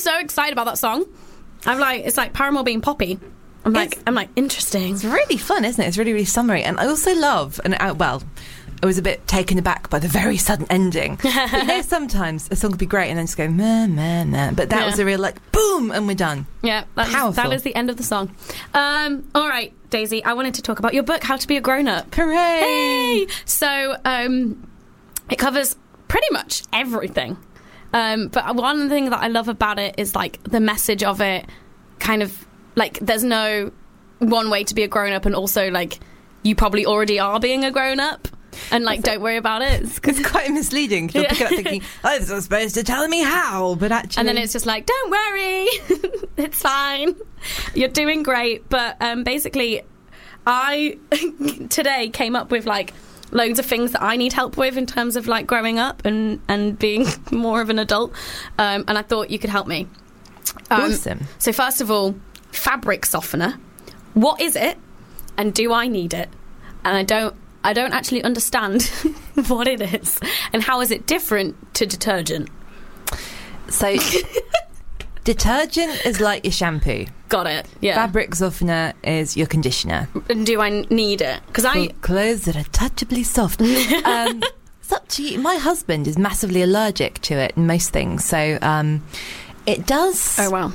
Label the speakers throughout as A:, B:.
A: so excited about that song. It's like Paramore being poppy. I'm like, interesting.
B: It's really fun, isn't it? It's really, really summery. And I also love, I was a bit taken aback by the very sudden ending. But you know, sometimes a song could be great and then just go, meh, meh, meh. But that was a real, like, boom, and we're done.
A: Yeah, that is the end of the song. All right, Daisy, I wanted to talk about your book, How to Be a Grown-Up.
B: Hooray!
A: Hey! So, it covers pretty much everything. But one thing that I love about it is, like, the message of it kind of, like, there's no one way to be a grown-up, and also, like, you probably already are being a grown-up. And, like, don't worry about it.
B: It's quite misleading. You'll pick it up thinking, oh, this was supposed to tell me how, but actually...
A: And then it's just like, don't worry. It's fine. You're doing great. But basically, I today came up with, like, loads of things that I need help with in terms of, like, growing up and being more of an adult. And I thought you could help me.
B: Awesome.
A: So first of all, fabric softener. What is it? And do I need it? And I don't actually understand what it is. And how is it different to detergent?
B: So, detergent is like your shampoo.
A: Got it, yeah.
B: Fabric softener is your conditioner.
A: And do I need it? Because
B: clothes that are touchably soft. It's up to you. My husband is massively allergic to it in most things. So, it does...
A: Oh, wow.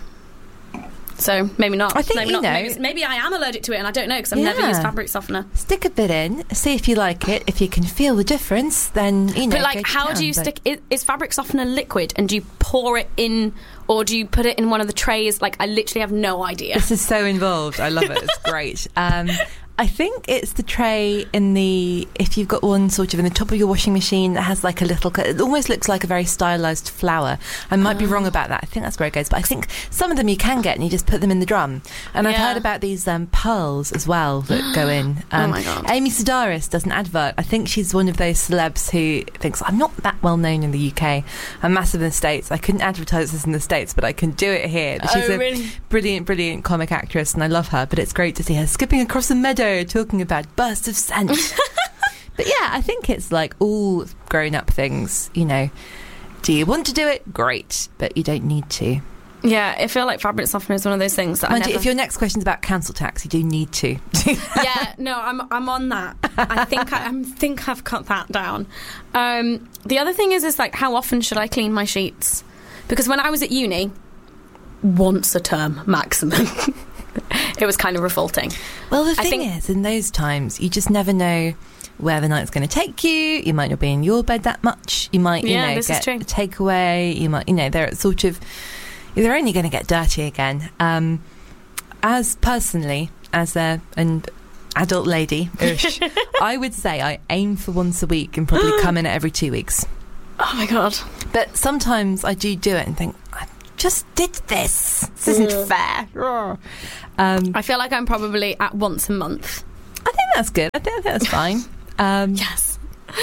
A: So maybe not.
B: I think,
A: maybe
B: you
A: not.
B: know...
A: Maybe I am allergic to it and I don't know because I've never used fabric softener.
B: Stick a bit in, see if you like it. If you can feel the difference, then, you know...
A: But, like, how do you stick... Is fabric softener liquid and do you pour it in or do you put it in one of the trays? Like, I literally have no idea.
B: This is so involved. I love it. It's great. I think it's the tray if you've got one sort of in the top of your washing machine that has like a little, it almost looks like a very stylised flower. I might be wrong about that. I think that's where it goes. But I think some of them you can get and you just put them in the drum. And I've heard about these pearls as well that go in.
A: Oh my God.
B: Amy Sedaris does an advert. I think she's one of those celebs who thinks, I'm not that well known in the UK. I'm massive in the States. I couldn't advertise this in the States, but I can do it here. She's a brilliant, brilliant comic actress and I love her. But it's great to see her skipping across the meadow talking about bursts of scent. But yeah, I think it's like all grown-up things, you know. Do you want to do it? Great, but you don't need to.
A: Yeah, I feel like fabric softener is one of those things that
B: if your next question's about council tax, you do need to.
A: Yeah, no, I'm on that. I think I've cut that down. The other thing is like, how often should I clean my sheets? Because when I was at uni, once a term maximum. It was kind of revolting.
B: Well, the thing is, in those times, you just never know where the night's going to take you. You might not be in your bed that much. You might, get a takeaway. You might, they're sort of... They're only going to get dirty again. As an adult lady, I would say I aim for once a week and probably come in every 2 weeks.
A: Oh, my God.
B: But sometimes I do it and think... just did this. This isn't fair.
A: I feel like I'm probably at once a month.
B: I think that's good. I think that's fine.
A: Yes.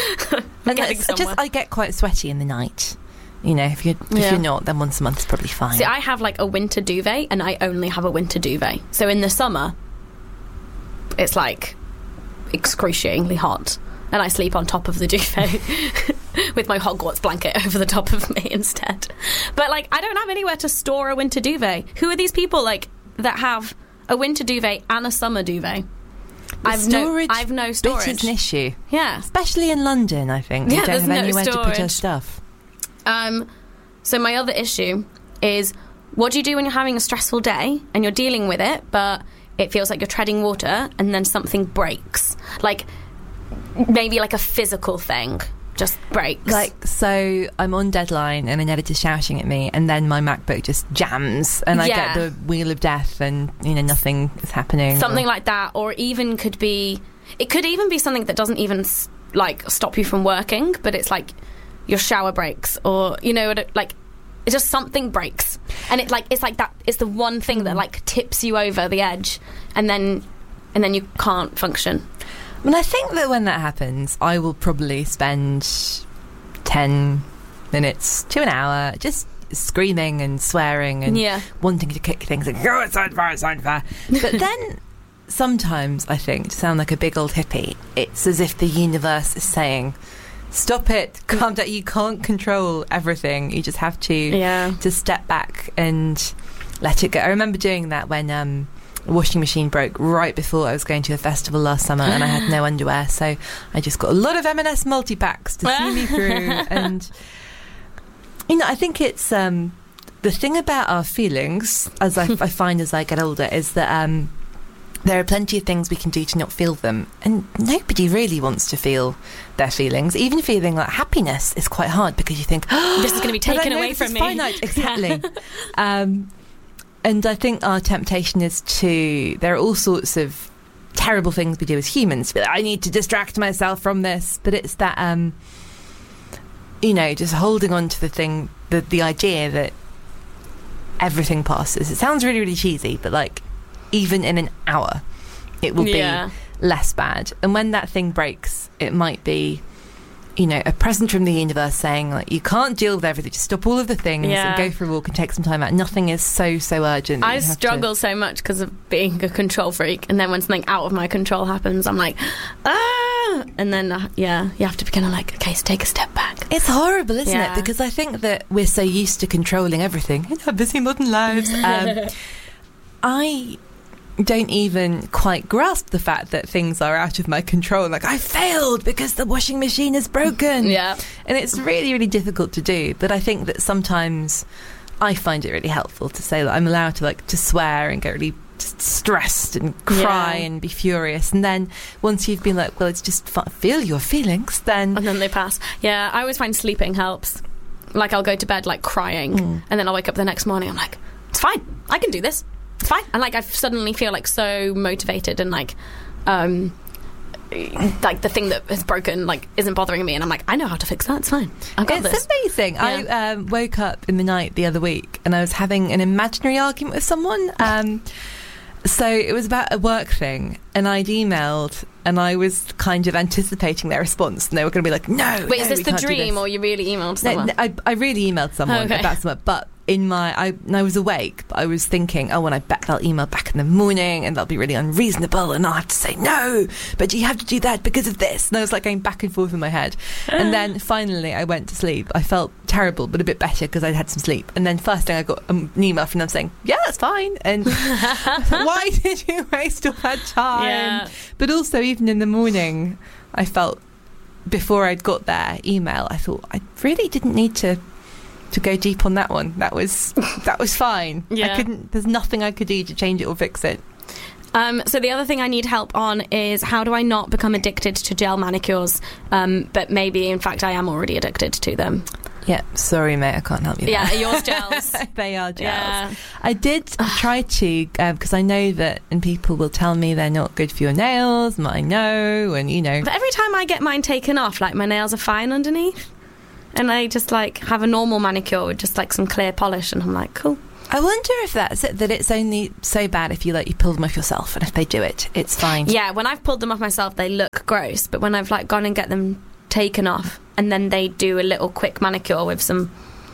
B: I get quite sweaty in the night. You know, if you're not, then once a month is probably fine.
A: See, I have like a winter duvet, and I only have a winter duvet. So in the summer, it's like excruciatingly hot, and I sleep on top of the duvet with my Hogwarts blanket over the top of me instead. But like, I don't have anywhere to store a winter duvet. Who are these people like that have a winter duvet and a summer duvet? I've no storage.
B: It's an issue.
A: Yeah,
B: especially in London. I think we don't have anywhere to put our stuff.
A: So my other issue is, what do you do when you're having a stressful day and you're dealing with it, but it feels like you're treading water and then something breaks? Like, maybe like a physical thing just breaks. Like,
B: so I'm on deadline and an editor's shouting at me and then my MacBook just jams and I get the wheel of death and, nothing is happening.
A: Something like that. Or even it could even be something that doesn't even, like, stop you from working, but it's like... your shower breaks, or like it's just something breaks, and it's like that. It's the one thing that like tips you over the edge, and then you can't function.
B: I mean, I think that when that happens, I will probably spend 10 minutes to an hour just screaming and swearing and wanting to kick things and go, it's unfair. But then sometimes I think, to sound like a big old hippie, it's as if the universe is saying, stop it, calm down. You can't control everything. You just have to step back and let it go. I remember doing that when the washing machine broke right before I was going to a festival last summer, and I had no underwear, so I just got a lot of M&S multi-packs to see me through. And I think it's the thing about our feelings, as I find as I get older, is that there are plenty of things we can do to not feel them, and nobody really wants to feel their feelings. Even feeling like happiness is quite hard, because you think,
A: this is going to be taken away from me.
B: Finite. Exactly. And I think our temptation is there are all sorts of terrible things we do as humans. I need to distract myself from this. But it's that, just holding on to the thing, the idea that everything passes. It sounds really, really cheesy, but like, even in an hour, it will be less bad. And when that thing breaks, it might be, a present from the universe saying, like, you can't deal with everything, just stop all of the things and go for a walk and take some time out. Nothing is so urgent.
A: I struggle so much because of being a control freak, and then when something out of my control happens, I'm like, and then you have to be kind of like, okay, so take a step back.
B: It's horrible, isn't it? Because I think that we're so used to controlling everything in our busy modern lives. I don't even quite grasp the fact that things are out of my control. Like, I failed because the washing machine is broken.
A: Yeah.
B: And it's really, really difficult to do. But I think that sometimes I find it really helpful to say that I'm allowed to swear and get really stressed and cry and be furious. And then once you've been like, well, it's just feel your feelings, then...
A: And then they pass. Yeah, I always find sleeping helps. Like, I'll go to bed, like, crying. And then I'll wake up the next morning, I'm like, it's fine. I can do this. It's fine. And like, I suddenly feel like so motivated, and like the thing that has broken like isn't bothering me, and I'm like, I know how to fix that. It's fine. I've got this.
B: It's amazing. I woke up in the night the other week, and I was having an imaginary argument with someone. So it was about a work thing, and I'd emailed, and I was kind of anticipating their response, and they were going to be like, no.
A: Wait, is this the dream, or you really emailed someone?
B: No, I really emailed someone about something, but I was awake, but I was thinking, when I bet they'll email back in the morning, and they'll be really unreasonable, and I'll have to say no, but you have to do that because of this. And I was like going back and forth in my head. And then finally I went to sleep. I felt terrible, but a bit better because I'd had some sleep. And then first thing I got an email from them saying, yeah, that's fine. And why did you waste all that time?
A: Yeah.
B: But also, even in the morning, I felt, before I'd got their email, I thought I really didn't need to go deep on that one. That was fine.
A: Yeah.
B: There's nothing I could do to change it or fix it.
A: So the other thing I need help on is, how do I not become addicted to gel manicures? But maybe, in fact, I am already addicted to them.
B: Yeah, sorry, mate, I can't help you there.
A: Yeah, are yours gels?
B: They are gels.
A: Yeah.
B: I did try to, because I know that, and people will tell me they're not good for your nails, and I know, and
A: But every time I get mine taken off, like, my nails are fine underneath. And I just, like, have a normal manicure with just, like, some clear polish, and I'm like, cool.
B: I wonder if that's it, that it's only so bad if you pull them off yourself, and if they do it, it's fine.
A: Yeah, when I've pulled them off myself, they look gross, but when I've, like, gone and get them taken off, and then they do a little quick manicure with some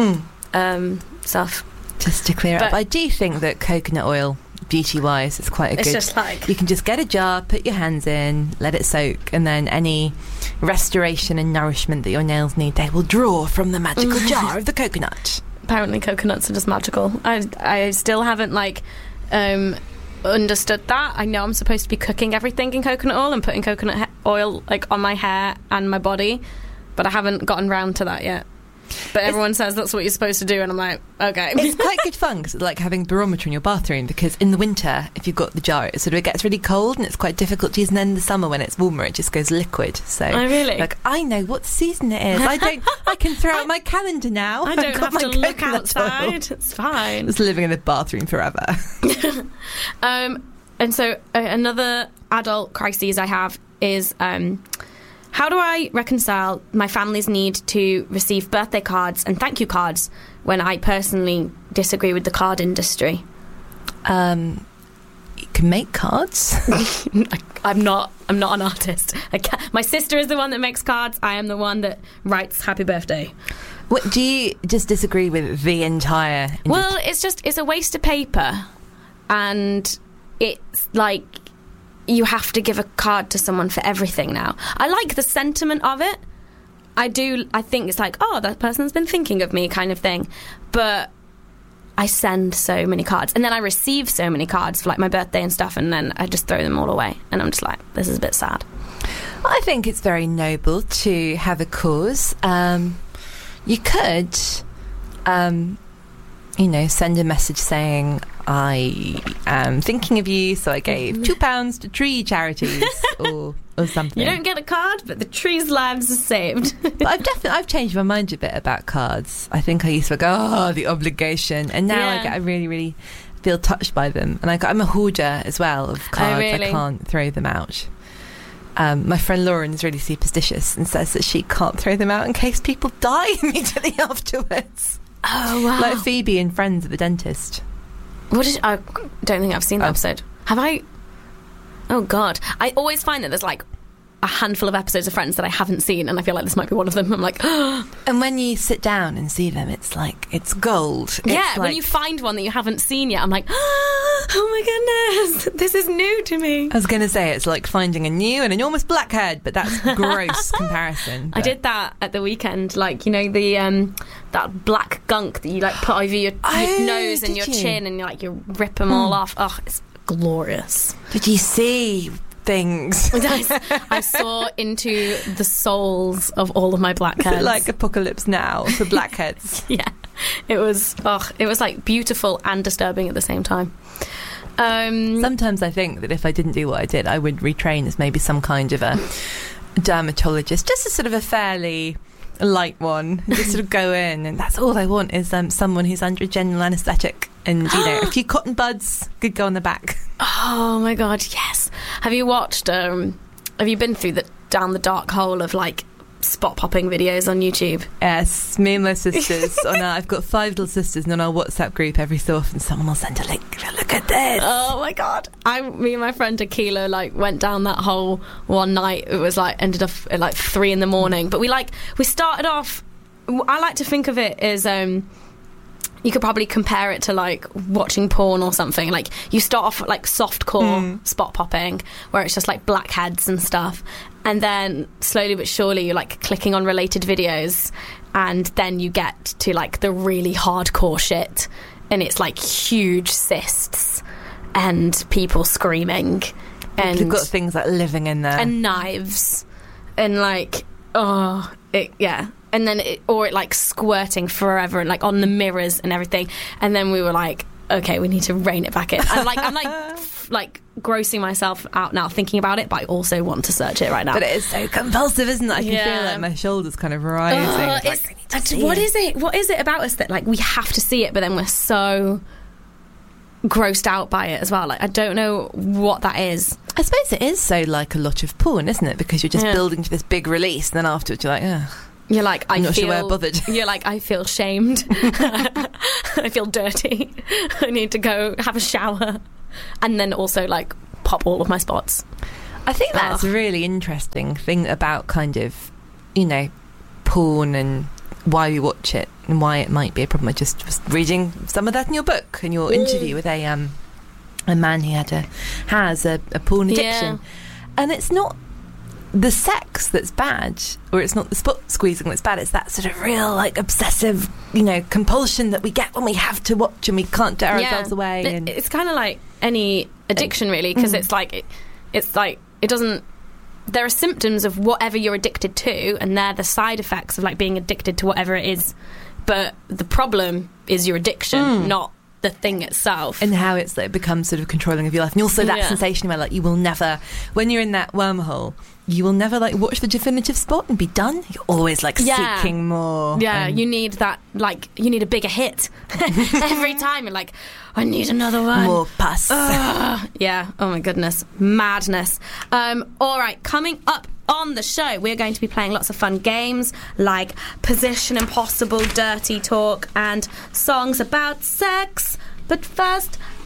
A: stuff.
B: Just to clear up. I do think that coconut oil, beauty-wise, is quite a good...
A: It's just like...
B: You can just get a jar, put your hands in, let it soak, and then any restoration and nourishment that your nails need, they will draw from the magical jar of the coconut.
A: Apparently coconuts are just magical. I still haven't, like, understood that. I know I'm supposed to be cooking everything in coconut oil and putting coconut oil, like, on my hair and my body, but I haven't gotten round to that yet. But everyone says that's what you're supposed to do, and I'm like, okay.
B: It's quite good fun, because it's like having a barometer in your bathroom, because in the winter, if you've got the jar, it gets really cold and it's quite difficult to use, and then in the summer when it's warmer, it just goes liquid. So,
A: oh, really?
B: Like, I know what season it is. I can throw out my calendar now.
A: I don't have to look outside. Oil. It's fine.
B: Just living in the bathroom forever.
A: And so another adult crisis I have is... how do I reconcile my family's need to receive birthday cards and thank you cards when I personally disagree with the card industry?
B: You can make cards.
A: I'm not an artist. My sister is the one that makes cards. I am the one that writes happy birthday.
B: What, do you just disagree with the entire industry?
A: Well, it's a waste of paper, and it's like... You have to give a card to someone for everything now. I like the sentiment of it. I think it's like, oh, that person's been thinking of me kind of thing. But I send so many cards, and then I receive so many cards for like my birthday and stuff, and then I just throw them all away, and I'm just like, this is a bit sad.
B: I think it's very noble to have a cause. You could, send a message saying, I am thinking of you, so I gave £2 to tree charities or something.
A: You don't get a card, but the trees' lives are saved.
B: But I've changed my mind a bit about cards. I think I used to go, the obligation, and now I really, really feel touched by them. And I'm a hoarder as well of cards.
A: Really?
B: I can't throw them out. My friend Lauren is really superstitious and says that she can't throw them out in case people die immediately afterwards.
A: Oh, wow.
B: Like Phoebe in Friends at the dentist.
A: I don't think I've seen that episode. Have I? Oh, God. I always find that there's like a handful of episodes of Friends that I haven't seen, and I feel like this might be one of them. I'm like,
B: and when you sit down and see them, it's like, it's gold.
A: Yeah, when you find one that you haven't seen yet, I'm like, oh my goodness, this is new to me.
B: I was going to say, it's like finding a new and enormous blackhead, but that's gross comparison. But
A: I did that at the weekend, like, the that black gunk that you like put over your nose and your chin, and you rip them all off. Oh, it's glorious.
B: Did you see things?
A: I saw into the souls of all of my blackheads.
B: Is it like Apocalypse Now for blackheads?
A: Yeah, it was like beautiful and disturbing at the same time.
B: Sometimes I think that if I didn't do what I did, I would retrain as maybe some kind of a dermatologist, just a sort of a fairly light one, just sort of go in, and that's all I want is someone who's under a general anaesthetic, and a few cotton buds could go on the back.
A: Oh my God, yes. Have you watched have you been through down the dark hole of like spot popping videos on YouTube?
B: Yes, me and my sisters I've got 5 little sisters, and on our WhatsApp group every so often someone will send a link. Look at this.
A: Oh my God. Me and my friend Akila went down that hole one night. It was ended up at 3 a.m, but we started off, I like to think of it as you could probably compare it to watching porn or something. Like, you start off softcore spot popping, where it's just blackheads and stuff, and then slowly but surely you're clicking on related videos, and then you get to the really hardcore shit, and it's huge cysts and people screaming, and
B: you've got things living in there,
A: and knives, and and then it squirting forever, and on the mirrors and everything. And then we were like, okay, we need to rein it back in. I'm grossing myself out now thinking about it, but I also want to search it right now.
B: But it is so compulsive, isn't it? I can feel my shoulders kind of rising.
A: What is it about us that we have to see it, but then we're so grossed out by it as well? I don't know what that is.
B: I suppose it is so like a lot of porn, isn't it? Because you're just building to this big release, and then afterwards you're like, ugh.
A: You're like,
B: I'm not sure why I bothered.
A: You're like, I feel shamed. I feel dirty. I need to go have a shower. And then also, pop all of my spots.
B: I think that's a really interesting thing about kind of, porn and why we watch it and why it might be a problem. I just was reading some of that in your book, in your interview with a man who has a porn addiction. And it's not the sex that's bad, or it's not the spot squeezing that's bad, it's that sort of real obsessive compulsion that we get when we have to watch and we can't tear ourselves away. And
A: it's kind of like any addiction, really, because it's it doesn't, there are symptoms of whatever you're addicted to, and they're the side effects of being addicted to whatever it is, but the problem is your addiction, not the thing itself,
B: and how it's becomes sort of controlling of your life. And also that sensation where you will never, when you're in that wormhole, you will never watch the definitive spot and be done. You're always seeking more.
A: You need that, you need a bigger hit every time. You're like, I need another one,
B: more pus.
A: Yeah, oh my goodness, madness. All right, coming up on the show, we're going to be playing lots of fun games like Position Impossible, Dirty Talk, and songs about sex. But first,